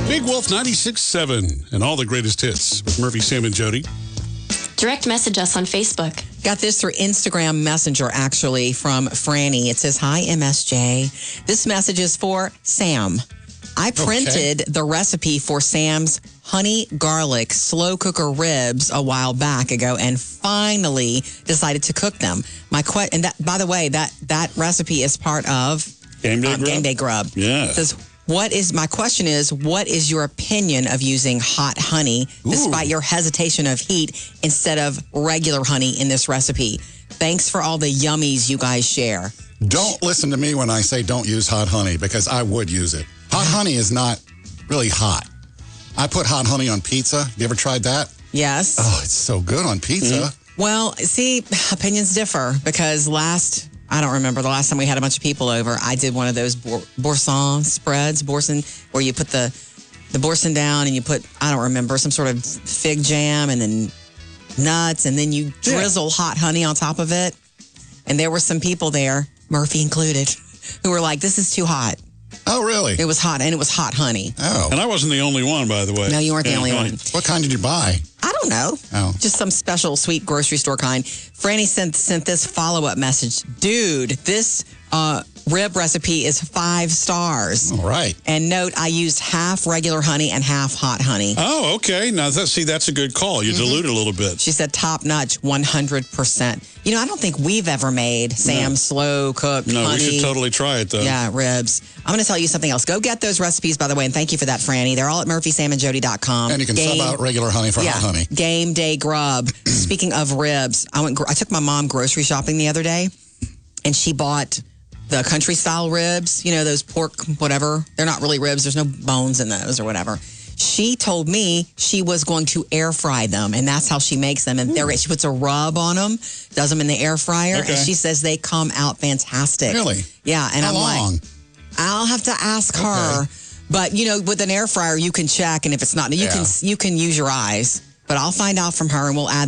Big Wolf 96.7 and all the greatest hits with Murphy, Sam, and Jody. Direct message us on Facebook. Got this through Instagram Messenger, actually, from Franny. It says, "Hi, MSJ. This message is for Sam. I printed the recipe for Sam's honey garlic slow cooker ribs a while back ago and finally decided to cook them. And that, by the way, that recipe is part of Game Day Grub. Yeah. It says, my question is, what is your opinion of using hot honey despite your hesitation of heat instead of regular honey in this recipe? Thanks for all the yummies you guys share." Don't listen to me when I say don't use hot honey, because I would use it. Hot honey is not really hot. I put hot honey on pizza. You ever tried that? Yes. Oh, it's so good on pizza. Mm-hmm. Well, see, opinions differ because I don't remember the last time we had a bunch of people over. I did one of those boursin spreads, where you put the boursin down and you put, I don't remember, some sort of fig jam and then nuts, and then you drizzle hot honey on top of it. And there were some people there, Murphy included, who were like, "This is too hot." Oh, really? It was hot, and it was hot honey. Oh. And I wasn't the only one, by the way. No, you weren't the only one. What kind did you buy? I don't know. Oh. Just some special sweet grocery store kind. Franny sent this follow-up message. "Dude, this rib recipe is 5 stars. All right. And note, I used half regular honey and half hot honey." Oh, okay. Now, that's a good call. You dilute it a little bit. She said top-notch, 100%. You know, I don't think we've ever made Sam's slow-cooked honey. No, we should totally try it, though. Yeah, ribs. I'm going to tell you something else. Go get those recipes, by the way, and thank you for that, Franny. They're all at murphysamandjody.com. And you can sub out regular honey for hot honey. Game Day Grub. Speaking of ribs, I took my mom grocery shopping the other day, and she bought the country-style ribs, you know, those pork whatever. They're not really ribs. There's no bones in those or whatever. She told me she was going to air fry them, and that's how she makes them. And she puts a rub on them, does them in the air fryer, and she says they come out fantastic. Really? Yeah. And How long? like, I'll have to ask her. But, you know, with an air fryer, you can check, and if it's not, you can use your eyes. But I'll find out from her, and we'll add